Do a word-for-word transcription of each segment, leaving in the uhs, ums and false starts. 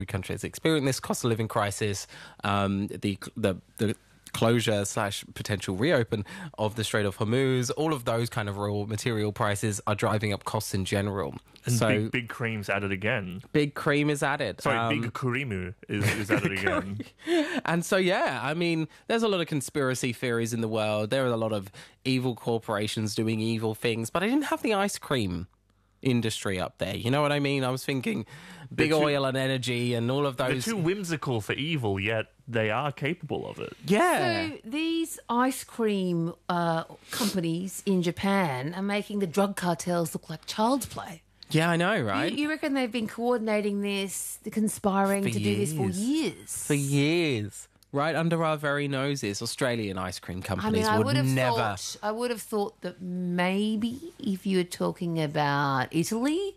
country is experiencing this cost of living crisis, um, the the the closure slash potential reopen of the Strait of Hormuz, all of those kind of raw material prices are driving up costs in general. And so big, big cream's added again. Big cream is added. Sorry, Um, big kurimu is, is added again. And so, yeah, I mean, there's a lot of conspiracy theories in the world. There are a lot of evil corporations doing evil things, but I didn't have the ice cream industry up there. You know what I mean? I was thinking big They're too- oil and energy and all of They're those. too whimsical for evil, yet they are capable of it. Yeah. So these ice cream uh, companies in Japan are making the drug cartels look like child's play. Yeah, I know, right? You, you reckon they've been coordinating this, conspiring For to do this for years. years? For years. Right under our very noses, Australian ice cream I companies mean, I would would have never. thought. I would have thought that maybe if you were talking about Italy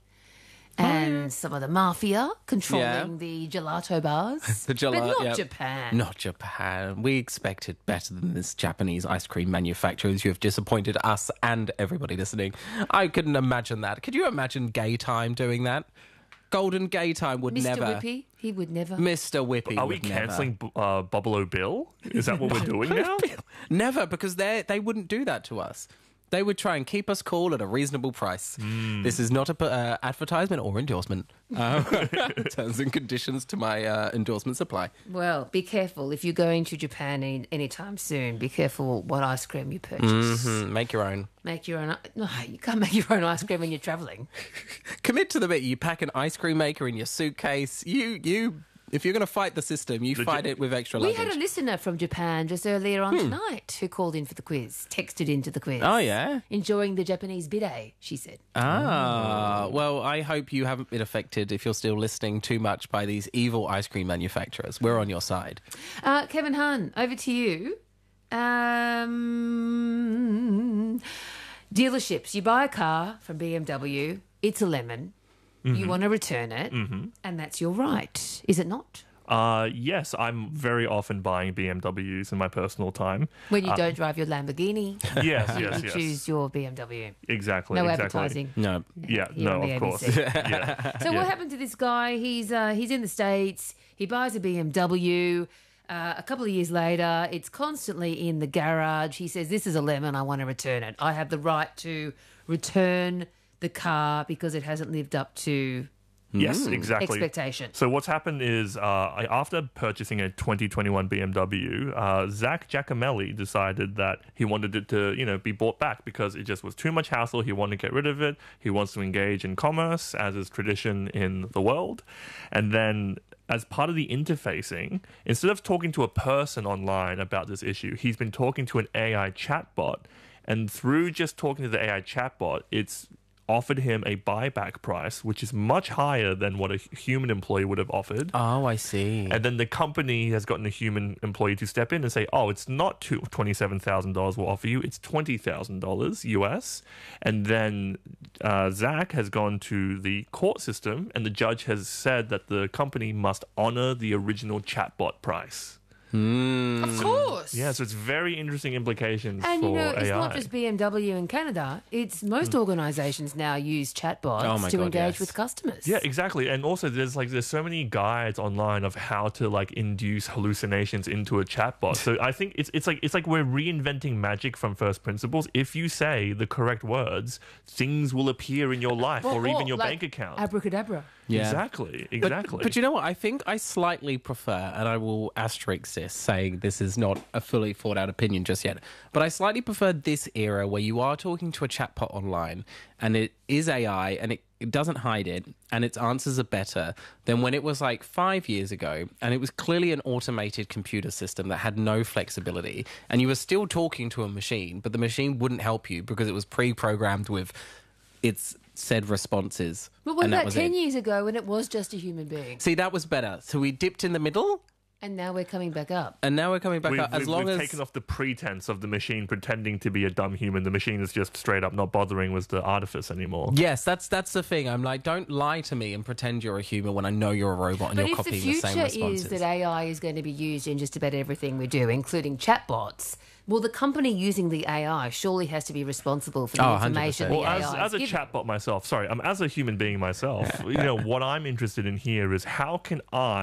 and some of the mafia controlling Yeah. the gelato bars, The gelato, but not yep. Japan. Not Japan. We expected better than this Japanese ice cream manufacturers who have disappointed us and everybody listening. I couldn't imagine that. Could you imagine Gay Time doing that? Golden Gay Time would Mister never. Whippy, he would never. Mister Whippy Are we would never. cancelling uh, Buffalo Bill? Is that what we're doing now? Never, because they they wouldn't do that to us. They would try and keep us cool at a reasonable price. This is not a uh, advertisement or endorsement. Uh, terms and conditions to my uh, endorsement supply. Well, be careful if you're going to Japan any, anytime soon. Be careful what ice cream you purchase. Mm, make your own. Make your own. No, you can't make your own ice cream when you're travelling. Commit to the bit. You pack an ice cream maker in your suitcase. You you. If you're going to fight the system, you The fight J- it with extra We luggage. had a listener from Japan just earlier on tonight who called in for the quiz, texted into the quiz. Oh, yeah? Enjoying the Japanese bidet, she said. Ah, well, I hope you haven't been affected, if you're still listening, too much by these evil ice cream manufacturers. We're on your side. Uh, Kevin Hahn, over to you. Um, dealerships. You buy a car from B M W, it's a lemon. You want to return it, and that's your right, is it not? Uh, yes, I'm very often buying B M Ws in my personal time. When you don't drive your Lamborghini, Yes, you, yes, you yes. choose your B M W. Exactly. No exactly. advertising. No. Yeah, Here no, on the of A B course. C. yeah. So yeah. what happened to this guy? He's uh, he's in the States. He buys a B M W. Uh, a couple of years later, it's constantly in the garage. He says, "This is a lemon. I want to return it. I have the right to return the car because it hasn't lived up to Yes, exactly. expectation." So what's happened is, uh, I- after purchasing a twenty twenty-one B M W, uh, Zach Giacomelli decided that he wanted it to, you know, be bought back because it just was too much hassle. He wanted to get rid of it. He wants to engage in commerce, as is tradition in the world. And then, as part of the interfacing, instead of talking to a person online about this issue, he's been talking to an A I chatbot. And through just talking to the A I chatbot, it's offered him a buyback price, which is much higher than what a human employee would have offered. Oh, I see. And then the company has gotten a human employee to step in and say, oh, it's not twenty-seven thousand dollars we'll offer you, it's twenty thousand dollars U S. And then uh, Zach has gone to the court system, and the judge has said that the company must honor the original chatbot price. Of course. Yeah, so it's very interesting implications And for you know, it's A I. not just B M W in Canada. It's most organisations now use chatbots Oh my to God, engage yes. with customers. Yeah, exactly. And also there's like there's so many guides online of how to like induce hallucinations into a chatbot. So I think it's it's like it's like we're reinventing magic from first principles. If you say the correct words, things will appear in your life or, even your like bank account. Abracadabra. Yeah. Exactly. But- Exactly. But, you know what? I think I slightly prefer, and I will asterisk this, saying this is not a fully thought out opinion just yet, but I slightly prefer this era where you are talking to a chatbot online and it is A I and it, it doesn't hide it and its answers are better than when it was like five years ago and it was clearly an automated computer system that had no flexibility and you were still talking to a machine, but the machine wouldn't help you because it was pre-programmed with its said responses. But what and that about was ten it. years ago when it was just a human being? See, that was better. So we dipped in the middle And now we're coming back up. And now we're coming back We've, up. As we've, long we've as taken off the pretense of the machine pretending to be a dumb human. The machine is just straight up not bothering with the artifice anymore. yes, that's that's the thing. I'm like, don't lie to me and pretend you're a human when I know you're a robot and But you're if the copying the same future responses. is that A I is going to be used in just about everything we do, including chatbots, well, the company using the A I surely has to be responsible for the Oh, one hundred information percent. the Well, A I as, is as a giving. chatbot myself, sorry, um, as a human being myself, you know, what I'm interested in here is how can I